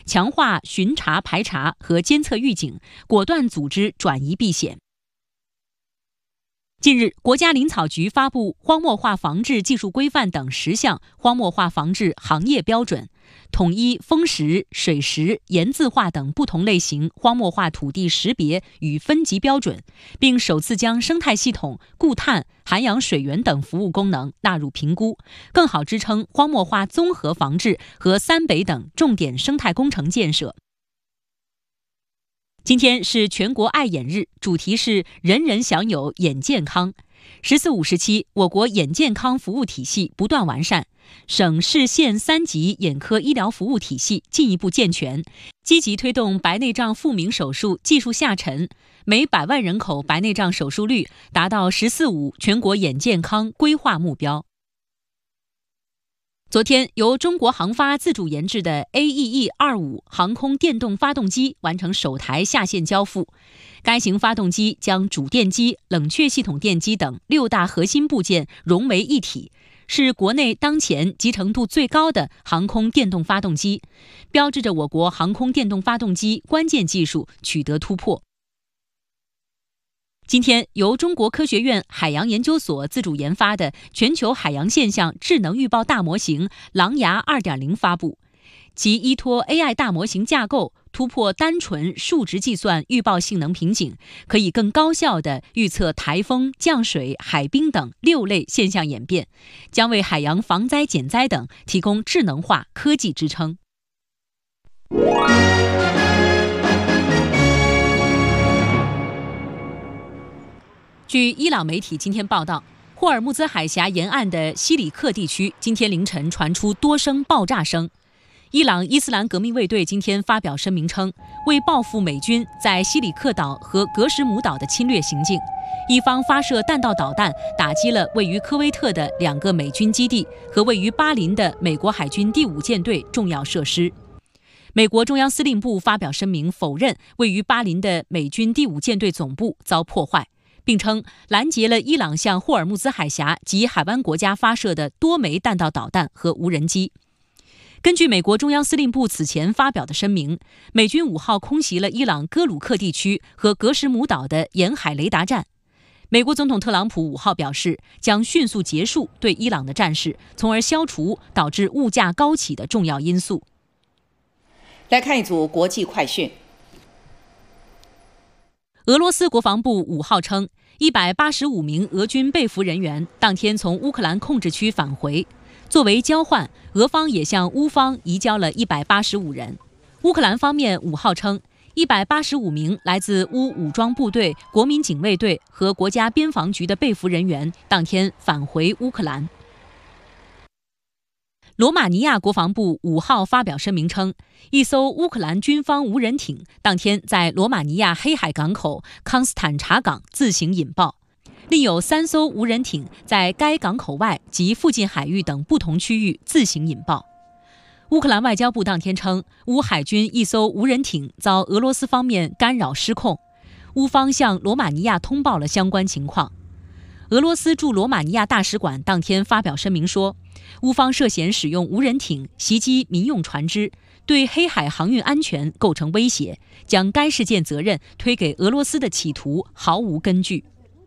强化巡查排查和监测预警，果断组织转移避险。近日，国家林草局发布荒漠化防治技术规范等10项荒漠化防治行业标准，统一风蚀、水蚀、盐渍化等不同类型荒漠化土地识别与分级标准，并首次将生态系统、固碳、涵养水源等服务功能纳入评估，更好支撑荒漠化综合防治和三北等重点生态工程建设。今天是全国爱眼日，主题是人人享有眼健康。14、5时期，我国眼健康服务体系不断完善，省市县3级眼科医疗服务体系进一步健全，积极推动白内障复明手术技术下沉，每100万人口白内障手术率达到14、5全国眼健康规划目标。昨天，由中国航发自主研制的 AEE-25 航空电动发动机完成首台下线交付。该型发动机将主电机、冷却系统电机等6大核心部件融为一体，是国内当前集成度最高的航空电动发动机，标志着我国航空电动发动机关键技术取得突破。今天，由中国科学院海洋研究所自主研发的全球海洋现象智能预报大模型狼牙 2.0 发布，其依托 AI 大模型架构，突破单纯数值计算预报性能瓶颈，可以更高效地预测台风、降水、海冰等6类现象演变，将为海洋防灾减灾等提供智能化科技支撑。据伊朗媒体今天报道，霍尔木兹海峡沿岸的西里克地区今天凌晨传出多声爆炸声。伊朗伊斯兰革命卫队今天发表声明称，为报复美军在西里克岛和格什姆岛的侵略行径，一方发射弹道导弹打击了位于科威特的2个美军基地和位于巴林的美国海军第5舰队重要设施。美国中央司令部发表声明否认位于巴林的美军第5舰队总部遭破坏，并称拦截了伊朗向霍尔木兹海峡及海湾国家发射的多枚弹道导弹和无人机。根据美国中央司令部此前发表的声明，美军5号空袭了伊朗哥鲁克地区和格什姆岛的沿海雷达站。美国总统特朗普5号表示，将迅速结束对伊朗的战事，从而消除导致物价高企的重要因素。 来看一组国际快讯。 俄罗斯国防部5号称，185名俄军被俘人员当天从乌克兰控制区返回。作为交换，俄方也向乌方移交了185人。乌克兰方面5号称，185名来自乌武装部队、国民警卫队和国家边防局的被俘人员当天返回乌克兰。罗马尼亚国防部5号发表声明称，一艘乌克兰军方无人艇当天在罗马尼亚黑海港口康斯坦察港自行引爆，另有3艘无人艇在该港口外及附近海域等不同区域自行引爆。乌克兰外交部当天称，乌海军一艘无人艇遭俄罗斯方面干扰失控，乌方向罗马尼亚通报了相关情况。俄罗斯驻罗马尼亚大使馆当天发表声明说，乌方涉嫌使用无人艇袭击民用船只，对黑海航运安全构成威胁，将该事件责任推给俄罗斯的企图毫无根据。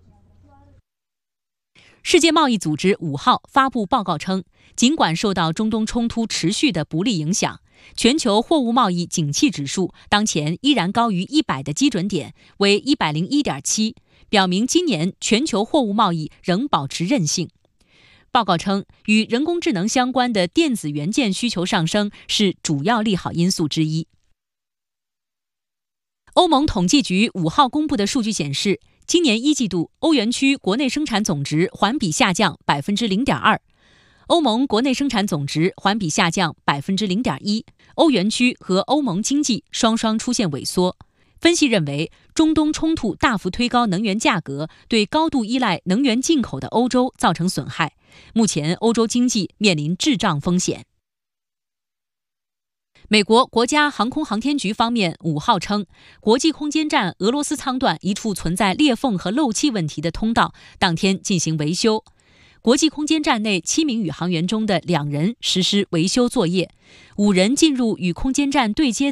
世界贸易组织5号发布报告称，尽管受到中东冲突持续的不利影响，全球货物贸易景气指数当前依然高于100的基准点，为101.7，表明今年全球货物贸易仍保持韧性。报告称，与人工智能相关的电子元件需求上升是主要利好因素之一。欧盟统计局5号公布的数据显示，今年1季度欧元区国内生产总值环比下降 0.2%， 欧盟国内生产总值环比下降 0.1%， 欧元区和欧盟经济双双出现萎缩。分析认为，中东冲突大幅推高能源价格，对高度依赖能源进口的欧洲造成损害。目前，欧洲经济面临滞胀风险。美国国家航空航天局方面5号称，国际空间站俄罗斯舱段一处存在裂缝和漏气问题的通道当天进行维修。国际空间站内7名宇航员中的2人实施维修作业，5人进入与空间站对接